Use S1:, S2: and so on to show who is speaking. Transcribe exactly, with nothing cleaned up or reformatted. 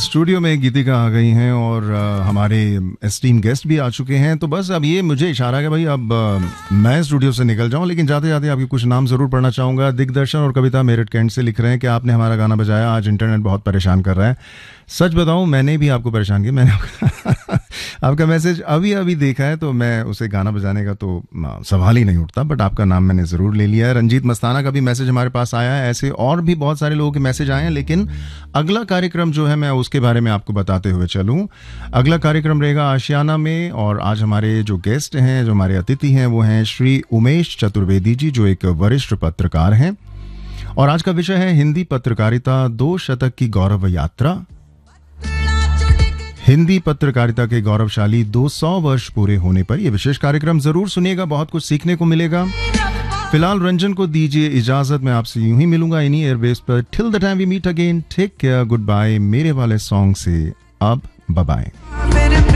S1: Studio में गीतिका आ गई हैं और आ, हमारे एस्टीम गेस्ट भी आ चुके हैं। तो बस अब ये मुझे इशारा है भाई अब आ, मैं स्टूडियो से निकल जाऊं, लेकिन जाते जाते आपके कुछ नाम जरूर पढ़ना चाहूंगा। दिग्दर्शन और कविता मेरठ कैंट से लिख रहे हैं कि आपने हमारा गाना बजाया, आज इंटरनेट बहुत परेशान कर रहा है। सच बताऊं, मैंने भी आपको परेशान किया। मैंने आपका, आपका मैसेज अभी अभी देखा है, तो मैं उसे गाना बजाने का तो सवाल ही नहीं उठता, बट आपका नाम मैंने ज़रूर ले लिया है। रंजीत मस्ताना का भी मैसेज हमारे पास आया है, ऐसे और भी बहुत सारे लोगों के मैसेज आए हैं। लेकिन अगला कार्यक्रम जो है मैं उसके बारे में आपको बताते हुए चलूं। अगला कार्यक्रम रहेगा आशियाना में, और आज हमारे जो गेस्ट हैं, जो हमारे अतिथि हैं, वो हैं श्री उमेश चतुर्वेदी जी, जो एक वरिष्ठ पत्रकार हैं। और आज का विषय है हिंदी पत्रकारिता, दो शतक की गौरव यात्रा। हिंदी पत्रकारिता के गौरवशाली दो सौ वर्ष पूरे होने पर यह विशेष कार्यक्रम जरूर सुनिएगा, बहुत कुछ सीखने को मिलेगा। फिलहाल रंजन को दीजिए इजाजत, मैं आपसे यूं ही मिलूंगा इन्हीं एयरवेव्स पर। Till the time we meet again, take care, good bye. मेरे वाले सॉन्ग से अब बाय बाय।